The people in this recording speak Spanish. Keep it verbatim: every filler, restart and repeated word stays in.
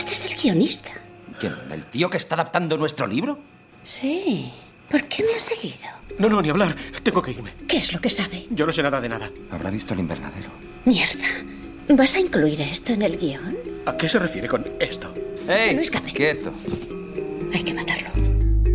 Este es el guionista. ¿Quién? ¿El tío que está adaptando nuestro libro? Sí. ¿Por qué me ha seguido? No, no, ni hablar. Tengo que irme. ¿Qué es lo que sabe? Yo no sé nada de nada. Habrá visto el invernadero. Mierda. ¿Vas a incluir esto en el guión? ¿A qué se refiere con esto? ¡Ey! Que no escape. ¡Quieto! Hay que matarlo.